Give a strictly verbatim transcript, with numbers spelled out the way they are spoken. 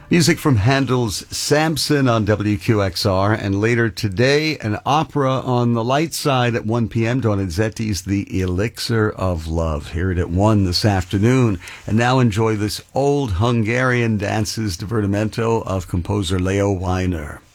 Music from Handel's Samson on W Q X R, and later today, an opera on the light side at one p.m. Donizetti's The Elixir of Love. Hear it at one this afternoon. And now enjoy this old Hungarian dances divertimento of composer Leo Weiner.